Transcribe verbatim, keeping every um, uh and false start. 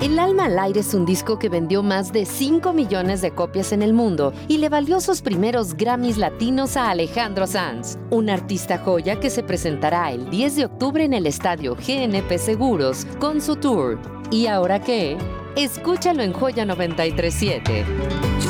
El alma al aire es un disco que vendió más de cinco millones de copias en el mundo y le valió sus primeros Grammys latinos a Alejandro Sanz, un artista joya que se presentará el diez de octubre en el estadio G N P Seguros con su tour. ¿Y ahora qué? Escúchalo en Joya noventa y tres punto siete.